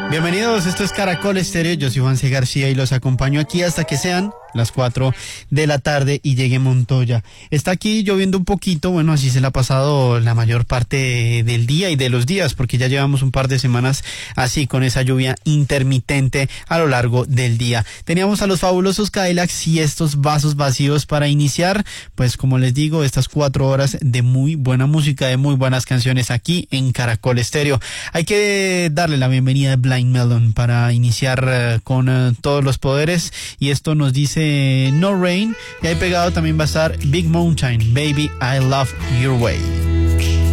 Bienvenidos, esto es Caracol Estéreo, yo soy Juan C. García y los acompaño aquí hasta que sean las 4 de la tarde y llegue Montoya. Está aquí lloviendo un poquito, bueno, así se le ha pasado la mayor parte del día y de los días, porque ya llevamos un par de semanas así, con esa lluvia intermitente a lo largo del día. Teníamos a los fabulosos Cadillacs y estos vasos vacíos para iniciar, pues como les digo, estas 4 horas de muy buena música, de muy buenas canciones aquí en Caracol Estéreo. Hay que darle la bienvenida a Blind Melon para iniciar con todos los poderes, y esto nos dice No Rain, y ahí pegado también va a estar Big Mountain, Baby I Love Your Way.